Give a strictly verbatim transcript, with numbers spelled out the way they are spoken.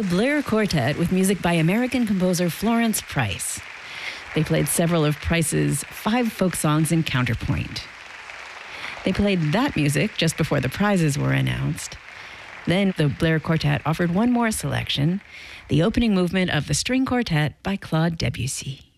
the Blair Quartet with music by American composer Florence Price. They played several of Price's five folk songs in counterpoint. They played that music just before the prizes were announced. Then the Blair Quartet offered one more selection, the opening movement of the String Quartet by Claude Debussy.